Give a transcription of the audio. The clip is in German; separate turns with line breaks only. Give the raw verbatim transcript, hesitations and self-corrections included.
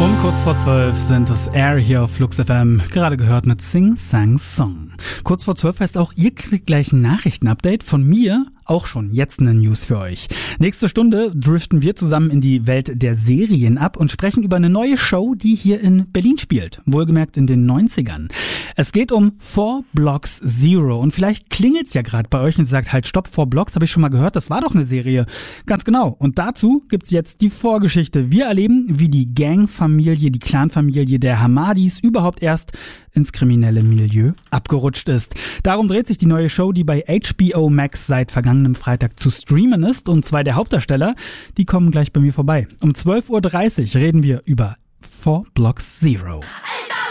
Um kurz vor zwölf sind es Air hier auf Flux F M, gerade gehört mit Sing Sang Song. Kurz vor zwölf heißt auch, ihr kriegt gleich ein Nachrichtenupdate von mir. Auch schon jetzt eine News für euch. Nächste Stunde driften wir zusammen in die Welt der Serien ab und sprechen über eine neue Show, die hier in Berlin spielt. Wohlgemerkt in den neunzigern. Es geht um Four Blocks Zero. Und vielleicht klingelt's ja gerade bei euch und sagt, halt stopp, Four Blocks, habe ich schon mal gehört, das war doch eine Serie. Ganz genau. Und dazu gibt's jetzt die Vorgeschichte. Wir erleben, wie die Gangfamilie, die Clanfamilie der Hamadis überhaupt erst ins kriminelle Milieu abgerutscht ist. Darum dreht sich die neue Show, die bei H B O Max seit vergangenem Freitag zu streamen ist. Und zwei der Hauptdarsteller, die kommen gleich bei mir vorbei. Um zwölf Uhr dreißig reden wir über Four Blocks Zero.